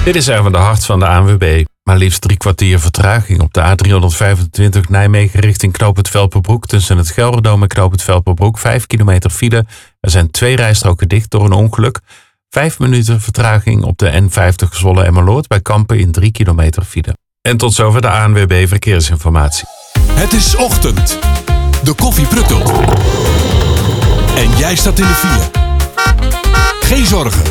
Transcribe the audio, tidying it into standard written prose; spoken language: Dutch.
Dit is Erwin de Hart van de ANWB. Maar liefst 3 kwartier vertraging op de A325 Nijmegen richting Knooppunt Velperbroek. Tussen het Gelderdoom en Knooppunt Velperbroek 5 kilometer file. Er zijn 2 rijstroken dicht door een ongeluk. 5 minuten vertraging op de N50 Zwolle-Emmeloord bij Kampen in 3 kilometer file. En tot zover de ANWB Verkeersinformatie. Het is ochtend. De koffie pruttelt. En jij staat in de file. Geen zorgen.